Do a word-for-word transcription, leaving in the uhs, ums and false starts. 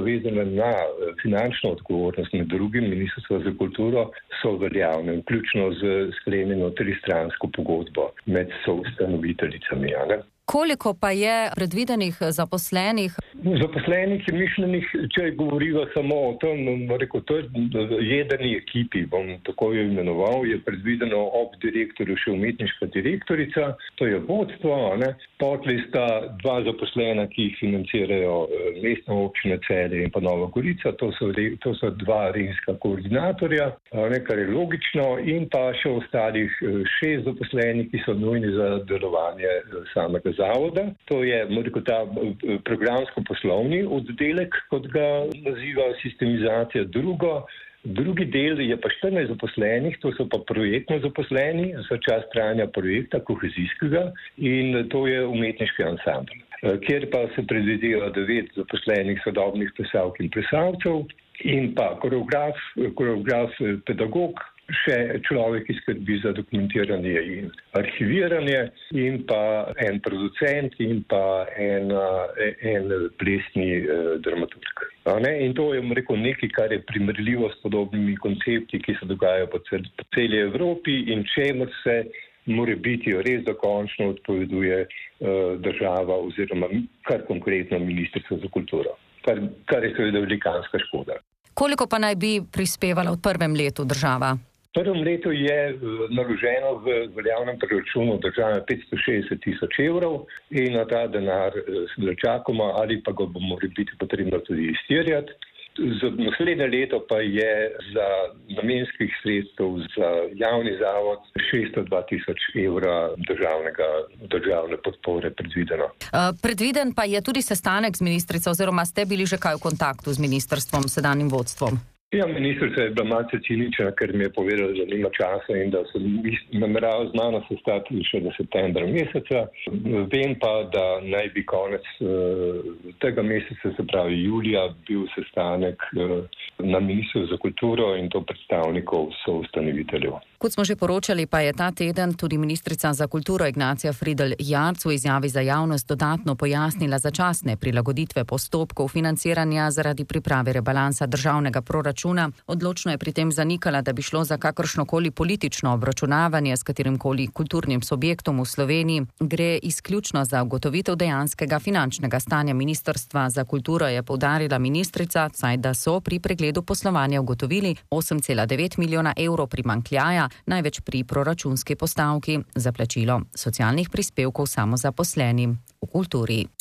vezane na finančno odgovornost, med drugim Ministrstva za kulturo, so veljavne, vključno z sklenjeno tristransko pogodbo med soustanoviteljicami. Koliko pa je predvidenih zaposlenih? Zaposlenih je mišljenih, če govoriva samo o tem, rekel, to jedrni ekipi, bom tako jo imenoval, je predvideno ob direktorju še umetniška direktorica, to je vodstvo, ne? Potli sta dva zaposlena, ki jih financirajo mestna občina Celje in pa Nova Gorica, to so, to so dva regijska koordinatorja, ne, kar je logično, in pa še ostalih šest zaposlenih, ki so nujni za delovanje samega zavoda. To je rekel, ta programsko-poslovni oddelek, kot ga naziva sistemizacija. Drugo, drugi del je pa štirinajst zaposlenih, to so pa projektno zaposleni za čas trajanja projekta, kohezijskega, in to je umetniški ansambl, kjer pa se predvideva devet zaposlenih sodobnih plesalk in plesalcev in pa koreograf, koreograf pedagog, še človek, ki skrbi za dokumentiranje in arhiviranje, in pa en producent in pa en, en plesni eh, dramaturg. In to je rekel, nekaj, kar je primerljivo s podobnimi koncepti, ki se dogajajo po, cel, po celi Evropi in čemer se more biti res dokončno odpoveduje eh, država oziroma kar konkretno Ministrstvo za kulturo, kar, kar je seveda velikanska škoda. Koliko pa naj bi prispevala v prvem letu država? V prvem letu je naloženo v veljavnem proračunu države petsto šestdeset tisoč evrov in na ta denar se čakamo, ali pa ga bo mora biti potrebno tudi izterjati. Za naslednje leto pa je za namenskih sredstev za javni zavod šeststo dva tisoč evra državnega, državne podpore predvideno. Uh, predviden pa je tudi sestanek z ministrico, oziroma ste bili že kaj v kontaktu z ministrstvom, sedanjim vodstvom? Ja, ministrica je bila malce cinična, ker mi je povedala, da nima časa in da se namerava z mano sestati še do septembra meseca. Vem pa, da naj bi konec uh, tega meseca, se pravi julija, bil sestanek uh, na Ministrstvu za kulturo in to predstavnikov soustanoviteljev. Kot smo že poročali, pa je ta teden tudi ministrica za kulturo Ignacija Fridl Jarc v izjavi za javnost dodatno pojasnila začasne prilagoditve postopkov financiranja zaradi priprave rebalansa državnega proračuna. Odločno je pri tem zanikala, da bi šlo za kakršnokoli politično obračunavanje s katerimkoli kulturnim subjektom v Sloveniji. Gre izključno za ugotovitev dejanskega finančnega stanja Ministrstva za kulturo, je poudarila ministrica, saj da so pri pregledu poslovanja ugotovili osem cela devet milijona evrov primanjkljaja, največ pri proračunski postavki za plačilo socialnih prispevkov samozaposlenim v kulturi.